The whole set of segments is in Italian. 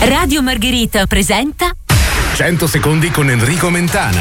Radio Margherita presenta 100 secondi con Enrico Mentana.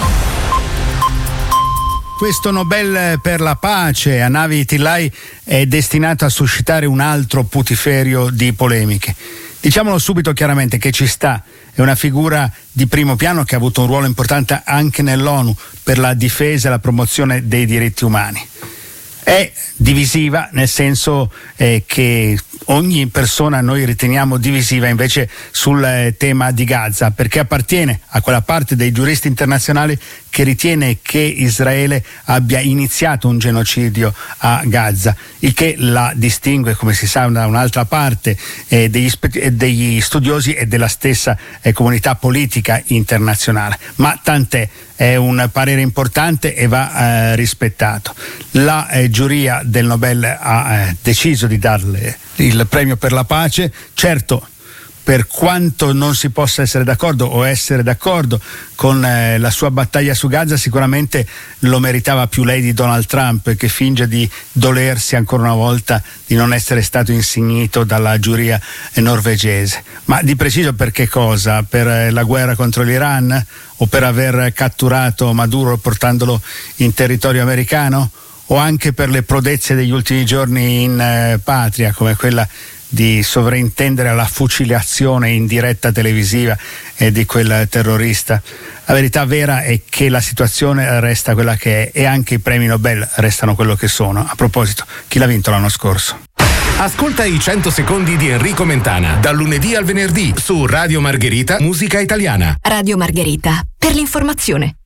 Questo Nobel per la pace a Navi Pillay è destinato a suscitare un altro putiferio di polemiche. Diciamolo subito chiaramente che ci sta, è una figura di primo piano che ha avuto un ruolo importante anche nell'ONU per la difesa e la promozione dei diritti umani. È divisiva nel senso che ogni persona noi riteniamo divisiva invece sul tema di Gaza, perché appartiene a quella parte dei giuristi internazionali che ritiene che Israele abbia iniziato un genocidio a Gaza, il che la distingue, come si sa, da un'altra parte degli studiosi e della stessa comunità politica internazionale. Ma tant'è, è un parere importante e va rispettato. La giuria del Nobel ha deciso di darle il premio per la pace. Certo, per quanto non si possa essere d'accordo o essere d'accordo con la sua battaglia su Gaza, sicuramente lo meritava più lei di Donald Trump, che finge di dolersi ancora una volta di non essere stato insignito dalla giuria norvegese. Ma di preciso per che cosa? Per la guerra contro l'Iran? O per aver catturato Maduro portandolo in territorio americano? O anche per le prodezze degli ultimi giorni in patria, come quella di sovrintendere alla fucilazione in diretta televisiva di quel terrorista? La verità vera è che la situazione resta quella che è e anche i premi Nobel restano quello che sono. A proposito, chi l'ha vinto l'anno scorso? Ascolta i 100 secondi di Enrico Mentana, dal lunedì al venerdì su Radio Margherita, Musica Italiana. Radio Margherita, per l'informazione.